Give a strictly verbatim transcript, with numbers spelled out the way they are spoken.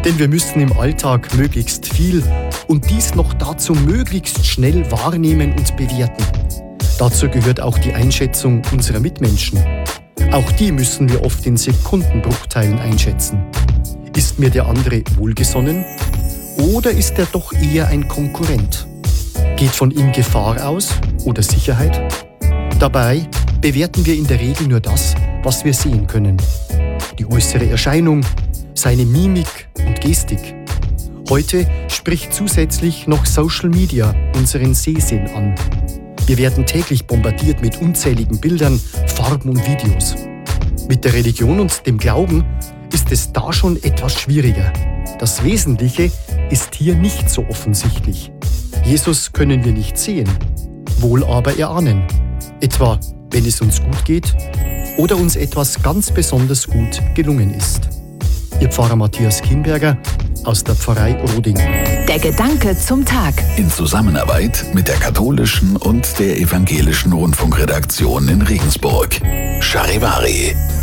Denn wir müssen im Alltag möglichst viel und dies noch dazu möglichst schnell wahrnehmen und bewerten. Dazu gehört auch die Einschätzung unserer Mitmenschen. Auch die müssen wir oft in Sekundenbruchteilen einschätzen. Ist mir der andere wohlgesonnen oder ist er doch eher ein Konkurrent? Geht von ihm Gefahr aus oder Sicherheit? Dabei bewerten wir in der Regel nur das, was wir sehen können. Die äußere Erscheinung, seine Mimik und Gestik. Heute spricht zusätzlich noch Social Media unseren Sehsinn an. Wir werden täglich bombardiert mit unzähligen Bildern, Farben und Videos. Mit der Religion und dem Glauben ist es da schon etwas schwieriger. Das Wesentliche ist hier nicht so offensichtlich. Jesus können wir nicht sehen, wohl aber erahnen. Etwa, wenn es uns gut geht oder uns etwas ganz besonders gut gelungen ist. Ihr Pfarrer Matthias Kimberger aus der Pfarrei Roding. Der Gedanke zum Tag. In Zusammenarbeit mit der katholischen und der evangelischen Rundfunkredaktion in Regensburg. Charivari.